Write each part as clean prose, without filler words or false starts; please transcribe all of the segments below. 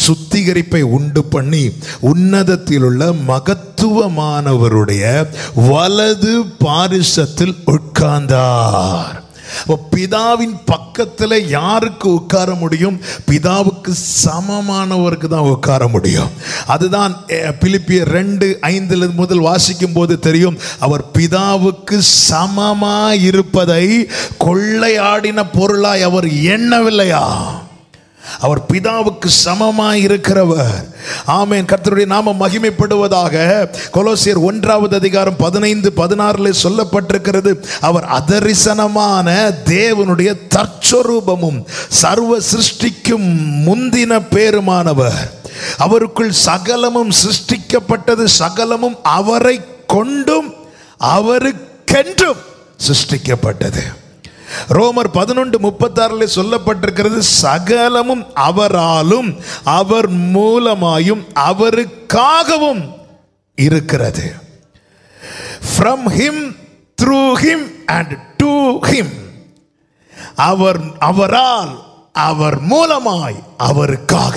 சுத்திகரிப்பை உண்டு பண்ணி உன்னதத்தில் உள்ள மகத்துவமானவருடைய வலது பாரிசத்தில் உட்கார்ந்தார். பிதாவின் பக்கத்தில் யாருக்கு உட்கார முடியும்? பிதாவுக்கு சமமானவருக்கு தான் உட்கார முடியும். அதுதான் பிலிப்பியர் 2:5 முதல் வாசிக்கும் போது தெரியும். அவர் பிதாவுக்கு சமமாய் இருப்பதை கொள்ளையாடின பொருளாய் அவர் எண்ணவில்லையா? அவர் பிதாவுக்கு சமமாய் இருக்கிறவர். ஆமென். கர்த்தருடைய நாமம் மகிமைப்படுவதாக. கொலோசியர் 1:15-16 சொல்லப்பட்டிருக்கிறது, அவர் அதரிசனமான தேவனுடைய தற்சொரூபமும் சர்வ சிருஷ்டிக்கும் முந்தின பேருமானவர். அவருக்குள் சகலமும் சிருஷ்டிக்கப்பட்டது, சகலமும் அவரை கொண்டும் அவருக்கென்றும் சிருஷ்டிக்கப்பட்டது. ரோமர் 11:36 சொல்லப்பட்டிருக்கிறது, சகலமும் அவராலும் அவர் மூலமாயும் அவருக்காகவும் இருக்கிறது. From him, through him and to him. அவரால், அவர் மூலமாய், அவருக்காக.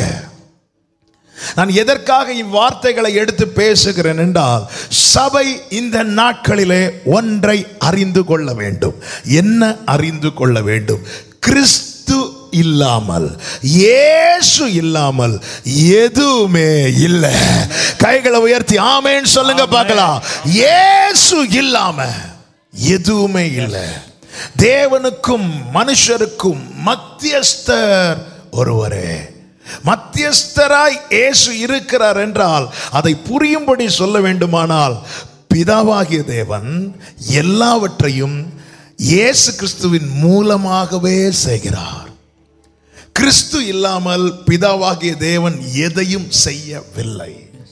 நான் எதற்காக இவ்வார்த்தைகளை எடுத்து பேசுகிறேன் என்றால், சபை இந்த நாட்களிலே ஒன்றை அறிந்து கொள்ள வேண்டும். என்ன அறிந்து கொள்ள வேண்டும்? கிறிஸ்து இல்லாமல், இயேசு இல்லாமல் எதுவுமே இல்லை. கைகளை உயர்த்தி ஆமென் சொல்லுங்க பார்க்கலாம். இயேசு இல்லாம எதுவுமே இல்லை. தேவனுக்கும் மனுஷருக்கும் மத்தியஸ்தர் ஒருவரே. மத்தியஸ்தராய் இயேசு இருக்கிறார் என்றால் அதை புரியும்படி சொல்ல வேண்டுமானால், பிதாவாகிய தேவன் எல்லாவற்றையும் இயேசு கிறிஸ்துவின் மூலமாகவே செய்கிறார். கிறிஸ்து இல்லாமல் பிதாவாகிய தேவன் எதையும் செய்யவில்லை.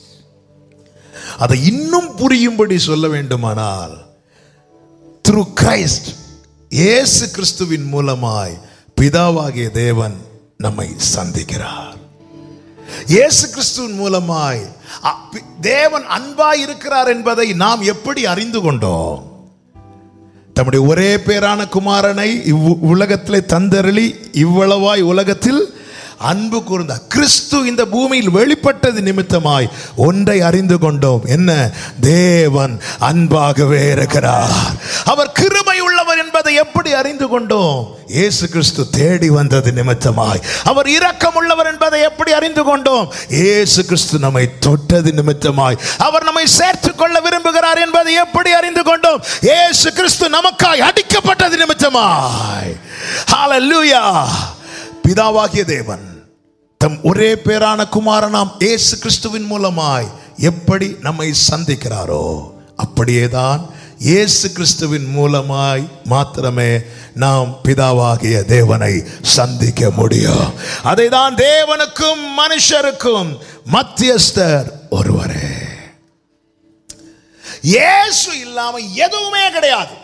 அதை இன்னும் புரியும்படி சொல்ல வேண்டுமானால், through Christ, இயேசு கிறிஸ்துவின் மூலமாய் பிதாவாகிய தேவன் நம்மை சந்திக்கிறார். இயேசு கிறிஸ்துவின் மூலமாய் தேவன் அன்பாய் இருக்கிறார் என்பதை நாம் எப்படி அறிந்து கொண்டோம்? தம்முடைய ஒரே பேரான குமாரனை உலகத்திலே தந்தருளி இவ்வளவாய் உலகத்தில் அன்பு கூர்ந்தார். கிறிஸ்து இந்த பூமியில் வெளிப்பட்டது நிமித்தமாய் ஒன்றை அறிந்து கொண்டோம். என்ன? தேவன் அன்பாகவே இருக்கிறார். அவர் கிருபை உள்ளவர் என்பதை எப்படி அறிந்து கொண்டோம்? இயேசு கிறிஸ்து தேடி வந்தது நிமித்தமாய். அவர் இரக்கம் உள்ளவர் என்பதை எப்படி அறிந்து கொண்டோம்? இயேசு கிறிஸ்து நம்மை தொட்டது நிமித்தமாய். அவர் நம்மை சேர்த்துக் கொள்ள விரும்புகிறார் என்பதை எப்படி அறிந்து கொண்டோம்? இயேசு கிறிஸ்து நமக்காய் அடிக்கப்பட்டது நிமித்தமாய். ஹல்லேலூயா. பிதாவாகிய தேவன் தம் ஒரே பேரான குமாரனாம் இயேசு கிறிஸ்துவின் மூலமாய் எப்படி நம்மை சந்திக்கிறாரோ, அப்படியேதான் இயேசு கிறிஸ்துவின் மூலமாய் மாத்திரமே நாம் பிதாவாகிய தேவனை சந்திக்க முடியும். அதைதான் தேவனுக்கும் மனுஷருக்கும் மத்தியஸ்தர் ஒருவரே. இயேசு இல்லாம எதுவுமே கிடையாது.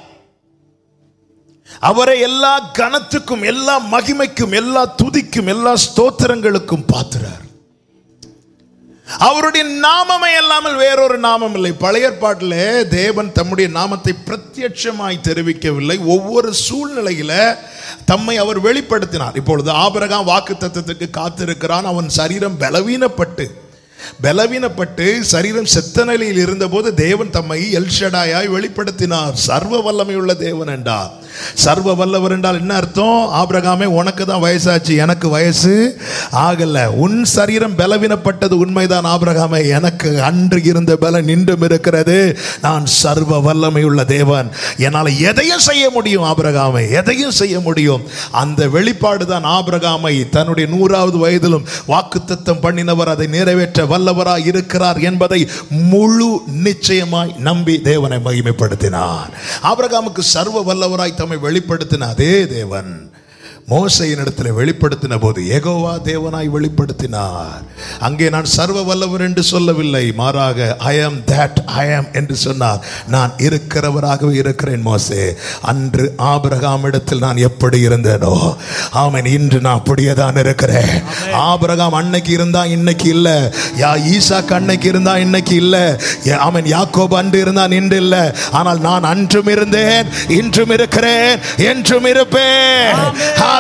அவரை எல்லா கனத்துக்கும், எல்லா மகிமைக்கும், எல்லா துதிக்கும், எல்லா ஸ்தோத்திரங்களுக்கும் பாத்திரர். அவருடைய நாமமே இல்லாமல் வேறொரு நாமம் இல்லை. பழைய ஏற்பாட்டிலே தேவன் தம்முடைய நாமத்தை பிரத்யட்சமாய் தெரிவிக்கவில்லை. ஒவ்வொரு சூழ்நிலையில தம்மை அவர் வெளிப்படுத்தினார். இப்பொழுது ஆபிரகாம் வாக்குத்தத்தத்துக்கு காத்திருக்கிறான். அவன் சரீரம் பலவீனப்பட்டு சரீரம் செத்த நிலையில் இருந்தபோது தேவன் தம்மை எல்ஷடாயாய் வெளிப்படுத்தினார். சர்வ வல்லமையுள்ள தேவன் என்றார். சர்வ வல்லவர் என்றால் என்ன அர்த்தம்? ஆபிரகாமே, உனக்கு தான் வயசாச்சு, எனக்கு வயசு ஆகல. உன் சரீரம் பலவீனப்பட்டது உண்மைதான் ஆபிரகாமே. எனக்கு அன்று இருந்த பலன் இன்றும் இருக்கிறது. நான் சர்வ வல்லமையுள்ள தேவன். என்னால் எதையும் செய்ய முடியும் ஆபிரகாமே, எதையும் செய்ய முடியும். அந்த வெளிப்பாடு தான் ஆபிரகாமை தன்னுடைய 100வது வயதிலும் வாக்குத்தத்தம் பண்ணினவர் அதை நிறைவேற்ற வல்லவராய் இருக்கிறார் என்பதை முழு நிச்சயமாய் நம்பி தேவனை மகிமைப்படுத்தினார். ஆபிரகாமுக்கு சர்வ வல்லவராய் தம்மை வெளிப்படுத்தின அதே தேவன் மோசேயின் இடத்தில் வெளிப்படுத்தின போது யெகோவா தேவனாய் வெளிப்படுத்தினார். அங்கே நான் சர்வ வல்லவர் என்று சொல்லவில்லை, மாறாக ஐ ஆம் தட் ஐ ஆம் என்று சொன்னார். நான் இருக்கிறவராகவே இருக்கிறேன் மோசே. அன்று ஆபிரகாம் இடத்தில் நான் எப்படி இருந்தேனோ, ஆமென், இன்று நான் அப்படியே தான் இருக்கிறேன். ஆபிரகாம் அன்னைக்கு இருந்தா இன்னைக்கு இல்ல. ஈசாக்கு அன்னைக்கு இருந்தா இன்னைக்கு இல்ல. ஆமென், யாக்கோபு அன்று இருந்தான் இன்று இல்ல. ஆனால் நான் அன்றும் இருந்தேன், இன்றும் இருக்கிறேன், என்றும் இருப்பேன்.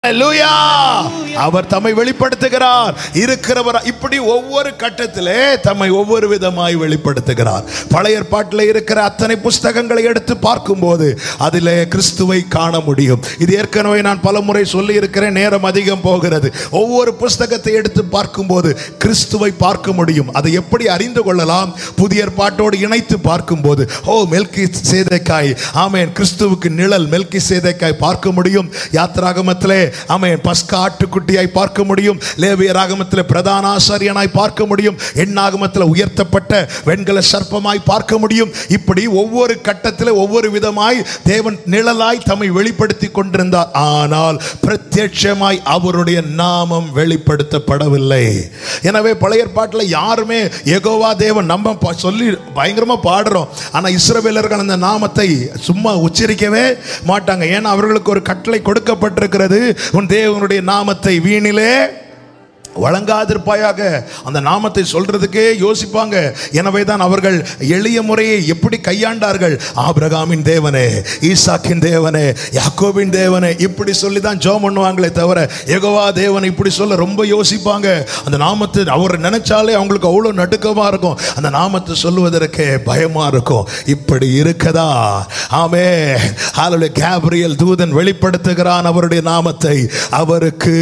ஹalleluya. அவர் தம்மை வெளிப்படுத்துகிறார். இருக்கிறவர் இப்படி ஒவ்வொரு கட்டத்திலே தம்மை ஒவ்வொரு விதமாய் வெளிப்படுத்துகிறார். பழைய ஏற்பாட்டில் இருக்கிற அத்தனை புஸ்தகங்களை எடுத்து பார்க்கும்போது அதிலே கிறிஸ்துவை காண முடியும். இது ஏற்கனவே நான் பலமுறை சொல்லி இருக்கிறேன், நேரம் அதிகம் போகிறது. ஒவ்வொரு புஸ்தகத்தை எடுத்து பார்க்கும்போது கிறிஸ்துவை பார்க்க முடியும். அதை எப்படி அறிந்து கொள்ளலாம்? புதிய ஏற்பாட்டோடு இணைத்து பார்க்கும்போது மெல்கிசேதேக்காய், ஆமென், கிறிஸ்துவுக்கு நிழல் மெல்கிசேதேக்காய் பார்க்க முடியும். யாத்திராகமத்திலே ஆமென் பஸ்கா ஆட்டுக்குட்டியாய் பார்க்க முடியும். லேவியராகமத்திலே பிரதான ஆசாரியனாய் பார்க்க முடியும். எண்ணாகமத்திலே உயர்த்தப்பட்ட வெண்கல சர்ப்பமாய் பார்க்க முடியும். இப்படி ஒவ்வொரு கட்டத்திலே ஒவ்வொரு விதமாய் தேவன் நிழலாய் தம்மை வெளிப்படுத்தி கொண்டிருந்தார். ஆனால் பிரத்யட்சமாய் அவருடைய நாமம் வெளிப்படுத்தப்படவில்லை. எனவே பழைய ஏற்பாட்டில் யாருமே யெகோவா தேவன் நம்ம சொல்லி பயங்கரமா பாடுறோம், ஆனா இஸ்ரவேலர்கள் அந்த நாமத்தை சும்மா உச்சரிக்கவே மாட்டாங்க. ஏன்னா அவர்களுக்கு ஒரு கட்டளை கொடுக்கப்பட்டிருக்கிறது, உன் தேவனுடைய நாமத்தை வீணிலே வழங்காதிருப்பாயாக. அந்த நாமத்தை சொல்றதுக்கே யோசிப்பாங்க. எனவே தான் அவர்கள் எளிய முறையை எப்படி கையாண்டார்கள்? ஆபிரகாமின் தேவனே, ஈசாக்கின் தேவனே, யாக்கோபின் தேவனே, இப்படி சொல்லி தான் ஜெபம் பண்ணுவாங்களே தவிர யெகோவா தேவன் இப்படி சொல்ல ரொம்ப யோசிப்பாங்க. அந்த நாமத்தை அவர் நினைச்சாலே அவங்களுக்கு அவ்வளோ நடுக்கமா இருக்கும். அந்த நாமத்தை சொல்லுவதற்கே பயமா இருக்கும். இப்படி இருக்கதா? ஆமே, ஹalleluya. கேப்ரியல் தூதன் வெளிப்படுத்துகிறான் அவருடைய நாமத்தை. அவருக்கு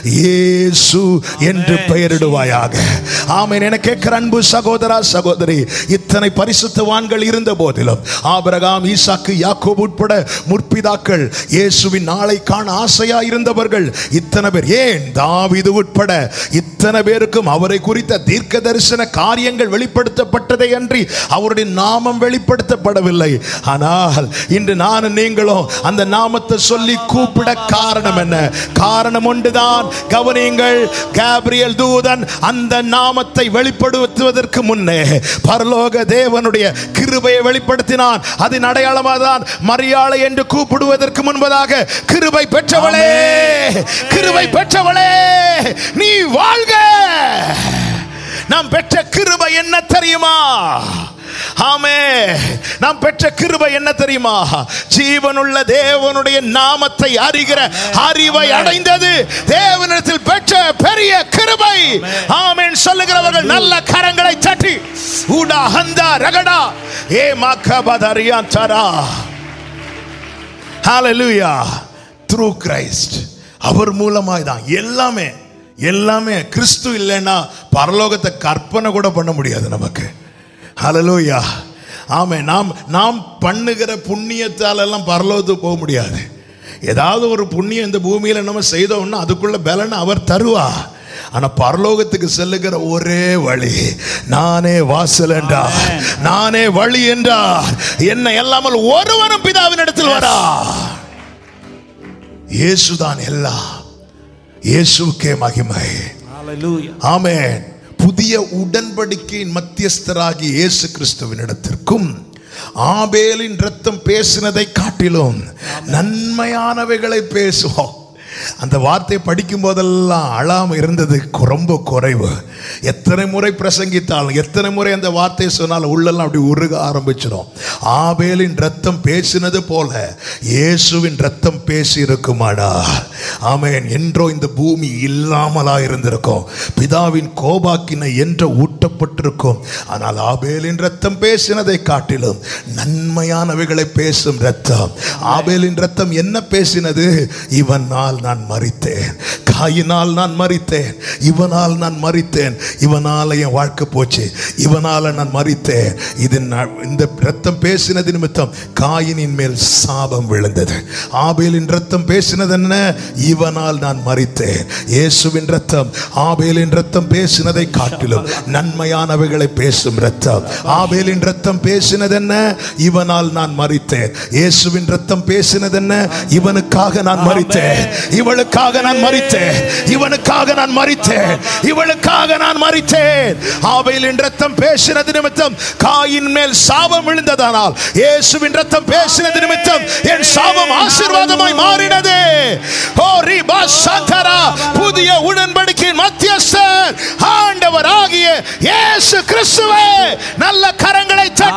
இயேசு என்று பெயரிடுவாயாக. ஆமென். என கேட்கிற அன்பு சகோதரா சகோதரி, இத்தனை பரிசுத்தவான்கள் இருந்த போதிலும் ஆபிரகாம், ஈசாக்கு, யாக்கோபு உட்பட முற்பிதாக்கள் இயேசுவின் நாளை காண ஆசையா இருந்தவர்கள் இத்தனை பேர், ஏன் தாவீது உட்பட இத்தனை பேருக்கும் அவரை குறித்த தீர்க்க தரிசன காரியங்கள் வெளிப்படுத்தப்பட்டதை அன்றி அவருடைய நாமம் வெளிப்படுத்தப்படவில்லை. ஆனால் இன்று நானும் நீங்களும் அந்த நாமத்தை சொல்லி கூப்பிட காரணம் என்ன? காரணம் ஒன்றுதான். கவனியுங்கள், கேப்ரியல் தூதன் அந்த நாமத்தை வெளிப்படுத்துவதற்கு முன்னே பரலோக தேவனுடைய கிருபையை வெளிப்படுத்தினான். அதன் அடையாளமாக தான் மரியாளை என்று கூப்பிடுவதற்கு முன்பதாக, கிருபை பெற்றவளே, கிருபை பெற்றவளே, நீ வாழ்க. நாம் பெற்ற கிருபை என்ன தெரியுமா? ஆமென். நாம் பெற்ற கிருபை என்ன தெரியுமா? ஜீவனுள்ள தேவனுடைய நாமத்தை அறிகிற அறிவை அடைந்தது தேவனிடத்தில் பெற்ற பெரிய கிருபை. ஆமென் சொல்லுகிறவர்கள் நல்ல கரங்களை தட்டி ஊடா ஹந்தா ரகடா ஏ மக்கபதரியா தரா. ஹalleluya. த்ரூ கிரைஸ்ட், அவர் மூலமாய் தான் எல்லாமே. எல்லாமே கிறிஸ்து இல்லைன்னா பரலோகத்தை கற்பனை கூட பண்ண முடியாது நமக்கு. ஹalleluya. ஆமென். நாம் பண்ணுகிற புண்ணியத்தால் எல்லாம் பரலோகத்துக்கு போக முடியாது. ஏதாவது ஒரு புண்ணியம் இந்த பூமியில் நம்ம செய்தோம்னா அதுக்குள்ள பலனை அவர் தருவா. ஆனா பரலோகத்துக்கு செல்லுகிற ஒரே வழி, நானே வாசல் என்றார், நானே வழி என்றார், என்னை இல்லாமல் ஒருவனும் பிதாவின் இடத்தில் வரா. இயேசுதான் எல்லாம். இயேசுக்கே மகிமை. ஆமென். புதிய உடன்படிக்கையின் மத்தியஸ்தராகி இயேசு கிறிஸ்துவின் இடத்திற்கும் ஆபேலின் இரத்தம் பேசினதை காட்டிலும் நன்மையானவைகளை பேசுவோம். அந்த வார்த்தை படிக்கும் போதெல்லாம் அழாம இருந்தது ரொம்ப குறைவு. எத்தனை முறை பிரசங்கித்தாலும், எத்தனை முறை அந்த வார்த்தை சொன்னாலும் உள்ளெல்லாம் அப்படி உருக ஆரம்பிச்சிடும். ஆபேலின் ரத்தம் பேசினது போல இயேசுவின் ரத்தம் பேசி இருக்குமாடா. ஆமென். என்றோ இந்த பூமி இல்லாமலா இருந்திருக்கும், பிதாவின் கோபாக்கினை என்றோ ஊட்டப்பட்டிருக்கும். ஆனால் ஆபேலின் ரத்தம் பேசினதை காட்டிலும் நன்மையானவைகளை பேசும் ரத்தம். ஆபேலின் ரத்தம் என்ன பேசினது? இவனால் நான் மரித்தேன், காயினால் நான் மரித்தேன், இவனால் நான் மரித்தேன், இவனால என் வாழ்க்கை போச்சு, இவனால நான் மரித்தேன். இந்த ரத்தம் பேசினது நிமித்தம் காயினின் மேல் சாபம் விழுந்தது. ஆபேலின் ரத்தம் பேசினது என்ன? இவனால் நான் மரித்தேன். இயேசுவின் ரத்தம் ஆபேலின் ரத்தம் பேசினதை காட்டிலும் நன்மையானவைகளை பேசும் ரத்தம். ஆபேலின் ரத்தம் பேசினது என்ன? இவனால் நான் மரித்தேன். இயேசுவின் ரத்தம் பேசினது என்ன? இவனுக்காக நான் மரித்தேன், இவளுக்காக நான் மரித்தேன், இவனுக்காக நான் மரித்தேன், இவளுக்காக நான் மரித்தேன். ஆபேலின் ரத்தம் பேசினது நிமித்தம் காயின் மேல் சாபம் விழுந்ததானால் இயேசுவின் ரத்தம் பேசினது நிமித்தம் என் சாபம் ஆசீர்வாதமாய் மாறினது. ஓ ரிபா சந்தரா. புதிய உடன்படிக்கையின் மத்தியஸ்தர் ஆண்டவர் ஆகிய இயேசு கிறிஸ்துவே. நல்ல கரங்களை